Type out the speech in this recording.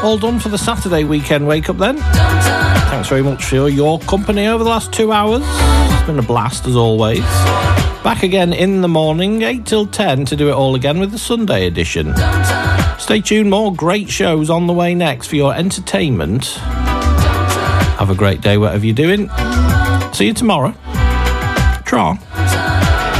all done for the Saturday weekend wake up then. Thanks very much for your company over the last 2 hours. It's been a blast as always. Back again in the morning, 8 till 10, to do it all again with the Sunday edition. Stay tuned, more great shows on the way next for your entertainment. Have a great day, whatever you're doing. See you tomorrow. Tra.